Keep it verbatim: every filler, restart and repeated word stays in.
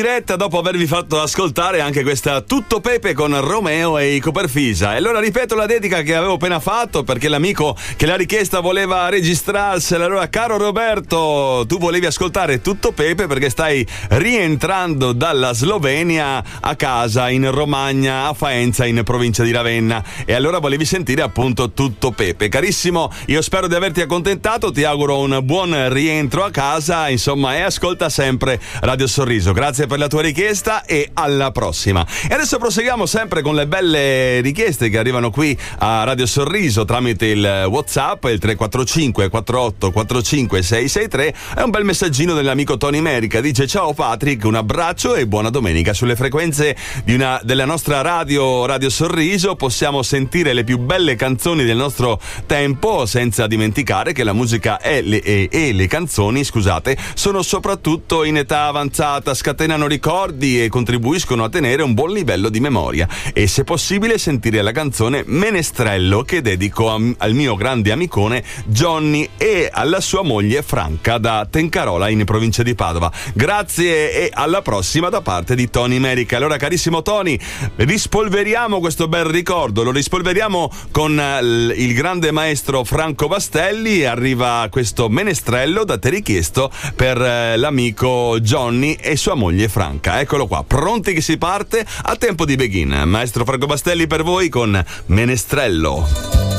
diretta dopo avervi fatto ascoltare anche questa Tutto Pepe con Romeo e i Coperfisa. E allora ripeto la dedica che avevo appena fatto, perché l'amico che l'ha richiesta voleva registrarsela. Allora, caro Roberto, tu volevi ascoltare Tutto Pepe perché stai rientrando dalla Slovenia a casa in Romagna, a Faenza, in provincia di Ravenna, e allora volevi sentire appunto Tutto Pepe. Carissimo, io spero di averti accontentato, ti auguro un buon rientro a casa, insomma, e ascolta sempre Radio Sorriso. Grazie per la tua richiesta e alla prossima. E adesso proseguiamo sempre con le belle richieste che arrivano qui a Radio Sorriso tramite il WhatsApp, il tre quattro cinque quattro otto quattro cinque sei sei tre. È un bel messaggino dell'amico Tony Merica, dice: ciao Patrick, un abbraccio e buona domenica. Sulle frequenze di una, della nostra radio Radio Sorriso possiamo sentire le più belle canzoni del nostro tempo, senza dimenticare che la musica e le, e, e le canzoni, scusate, sono soprattutto in età avanzata, scatenano ricordi e contribuiscono a tenere un buon livello di memoria. E se possibile sentire la canzone Menestrello, che dedico a, al mio grande amicone Johnny e alla sua moglie Franca, da Tencarola in provincia di Padova. Grazie e alla prossima da parte di Tony Merica. Allora, carissimo Tony, rispolveriamo questo bel ricordo, lo rispolveriamo con il, il grande maestro Franco Bastelli, e arriva questo Menestrello da te richiesto per eh, l'amico Johnny e sua moglie Franca. Eccolo qua, pronti che si parte, a tempo di begin. Maestro Franco Bastelli per voi con Menestrello.